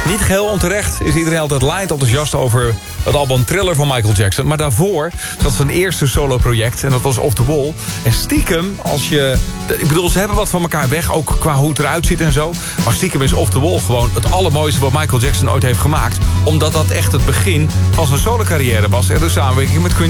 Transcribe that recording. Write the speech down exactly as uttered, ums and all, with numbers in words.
Niet geheel onterecht is iedereen altijd light enthousiast over het album Thriller van Michael Jackson. Maar daarvoor zat zijn eerste solo-project en dat was Off The Wall. En stiekem, als je... Ik bedoel, ze hebben wat van elkaar weg, ook qua hoe het eruit ziet en zo. Maar stiekem is Off The Wall gewoon het allermooiste wat Michael Jackson ooit heeft gemaakt. Omdat dat echt het begin van zijn solo-carrière was. En de samenwerking met Quincy